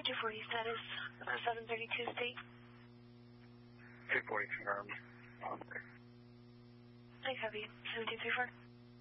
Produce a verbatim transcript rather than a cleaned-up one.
two forty status, uh, seven thirty-two state. two forty confirmed. Um, I copy. seven two three four.